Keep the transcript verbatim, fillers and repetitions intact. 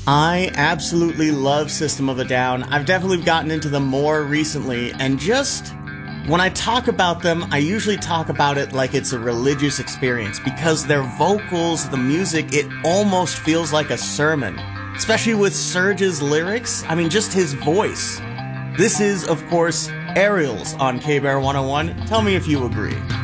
I absolutely love System of a Down. I've definitely gotten into them more recently, and just when I talk about them, I usually talk about it like it's a religious experience, because their vocals, the music, it almost feels like a sermon. Especially with Serge's lyrics, I mean, just his voice. This is, of course, Aerials on K B R one oh one. Tell me if you agree.